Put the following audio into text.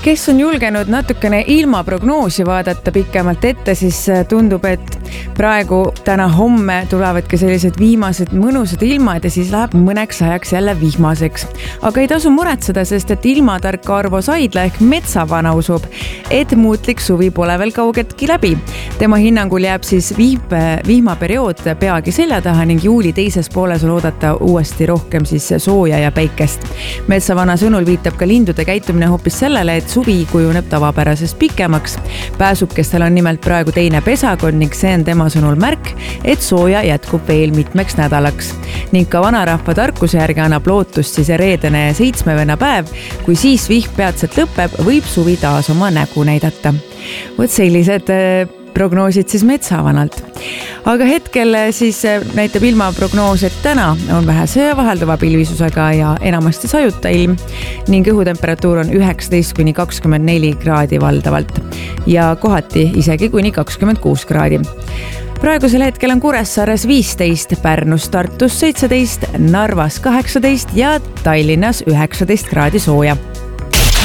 Kes on julgenud natukene ilmaprognoosi vaadata pikemalt ette, siis tundub, et praegu täna homme tulevadki sellised viimased mõnusad ilmad ja siis läheb mõneks ajaks jälle vihmaseks. Aga ei tasu muretseda, sest et ilmatark Arvo Saidla ehk metsavana usub, et muutlik suvi pole veel kaugetki läbi. Tema hinnangul jääb siis vihmaperiood peagi selja taha ning juuli teises pooles on oodata uuesti rohkem siis sooja ja päikest. Metsavana sõnul viitab ka lindude käitumine hoopis sellele, et suvi kujuneb tavapärasest pikemaks. Pääsukestel on nimelt praegu teine pesakond ning see on tema sõnul märk, et sooja jätkub veel mitmeks nädalaks. Ning ka vanarahva tarkuse järgi annab lootust siis reedene 7. päev, kui siis vihm peatselt lõpeb, võib suvi taas oma nägu näidata. Võt sellised prognoosid siis metsavanalt. Aga hetkel siis näitab ilmaprognoos, et täna on vähese vahelduva pilvisusega ja enamasti sajuta ilm ning õhutemperatuur on 19–24 kraadi valdavalt ja kohati isegi kuni 26 kraadi. Praegusel hetkel on Kuressaares 15, Pärnus, Tartus 17, Narvas 18 ja Tallinnas 19 kraadi sooja.